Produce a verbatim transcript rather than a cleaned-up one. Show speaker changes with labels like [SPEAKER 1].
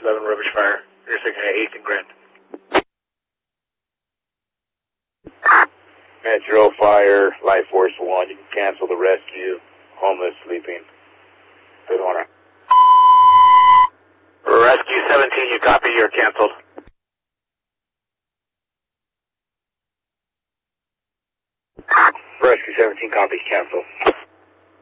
[SPEAKER 1] eleven rubbish fire. You're thinking at eighth and Grand.
[SPEAKER 2] Metro Fire, Life Force one, you can cancel the rescue. Homeless sleeping. Good honor.
[SPEAKER 1] Rescue seventeen, you copy, you're canceled.
[SPEAKER 2] Rescue seventeen copies, cancel.